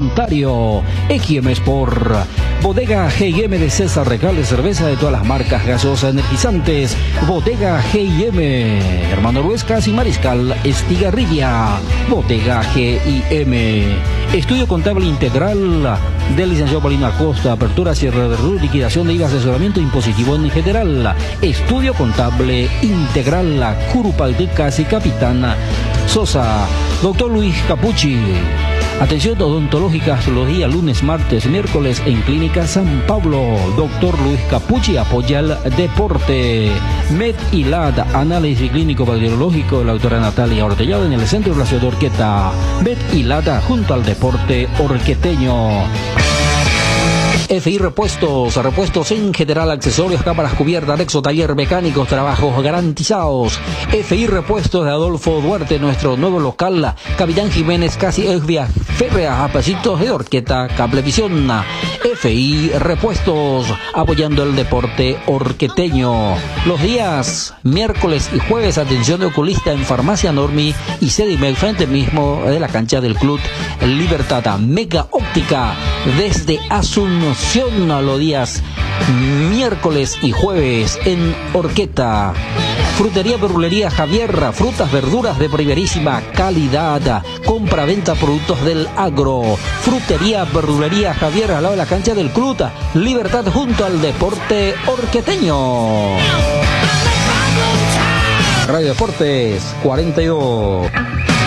Ontario. XM Sport. Bodega G&M de César regale cerveza de todas las marcas, gaseosas, energizantes. Bodega G&M. Hermano Ruescas y Mariscal Estigarribia. Bodega G&M. Estudio contable integral del licenciado Paulino Acosta. Apertura, cierre de RU, liquidación de IVA, asesoramiento impositivo en general. Estudio contable integral. Curupaltecas y Capitán Sosa. Doctor Luis Capucci. Atención odontológica los días lunes, martes, miércoles en Clínica San Pablo. Doctor Luis Capucci apoya el deporte. MedILAD, análisis clínico bacteriológico de la doctora Natalia Ortellado en el Centro de la Ciudad de Orqueta. MedILAD junto al deporte orqueteño. FI repuestos en general, accesorios, cámaras cubiertas, Nexo Taller Mecánicos, trabajos garantizados. FI Repuestos de Adolfo Duarte, nuestro nuevo local, Capitán Jiménez, casi Vía Férrea, a pasitos de Orqueta, Cablevisión. FI Repuestos, apoyando el deporte orqueteño. Los días miércoles y jueves, atención de oculista en Farmacia Normi y Sedimec, frente mismo de la cancha del Club Libertad. Mega Óptica desde Asunción a los días miércoles y jueves en Orqueta. Frutería Verdulería Javier, frutas, verduras de primerísima calidad. Compra-venta productos del agro. Frutería Verdulería Javier, al lado de la cancha del Club Libertad, junto al deporte orqueteño. Radio Deportes 42.